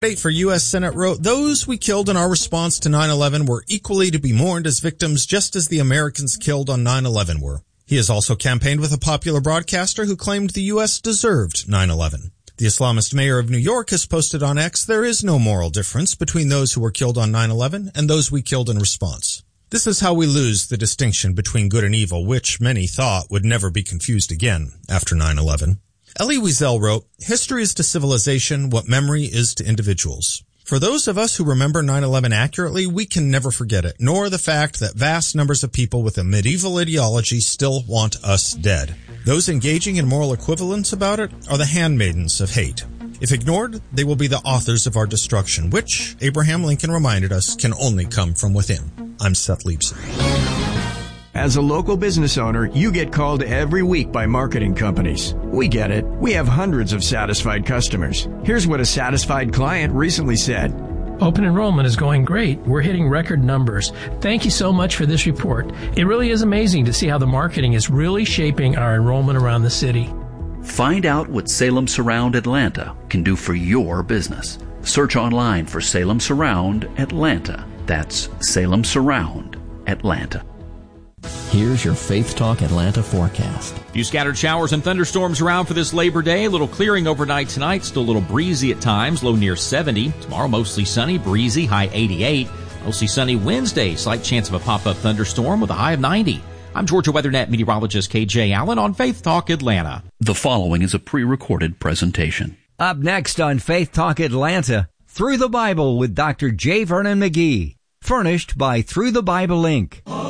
For U.S. Senate wrote, those we killed in our response to 9/11 were equally to be mourned as victims just as the Americans killed on 9/11 were. He has also campaigned with a popular broadcaster who claimed the U.S. deserved 9/11. The Islamist mayor of New York has posted on X, there is no moral difference between those who were killed on 9/11 and those we killed in response. This is how we lose the distinction between good and evil, which many thought would never be confused again after 9/11. Elie Wiesel wrote, history is to civilization what memory is to individuals. For those of us who remember 9/11 accurately, we can never forget it, nor the fact that vast numbers of people with a medieval ideology still want us dead. Those engaging in moral equivalence about it are the handmaidens of hate. If ignored, they will be the authors of our destruction, which, Abraham Lincoln reminded us, can only come from within. I'm Seth Leibson. As a local business owner, you get called every week by marketing companies. We get it. We have hundreds of satisfied customers. Here's what a satisfied client recently said. Open enrollment is going great. We're hitting record numbers. Thank you so much for this report. It really is amazing to see how the marketing is really shaping our enrollment around the city. Find out what Salem Surround Atlanta can do for your business. Search online for Salem Surround Atlanta. That's Salem Surround Atlanta. Here's your Faith Talk Atlanta forecast. Few scattered showers and thunderstorms around for this Labor Day. A little clearing overnight tonight. Still a little breezy at times. Low near 70. Tomorrow mostly sunny, breezy, high 88. Mostly sunny Wednesday. Slight chance of a pop-up thunderstorm with a high of 90. I'm Georgia WeatherNet meteorologist KJ Allen on Faith Talk Atlanta. The following is a pre-recorded presentation. Up next on Faith Talk Atlanta, Through the Bible with Dr. J. Vernon McGee. Furnished by Through the Bible Inc.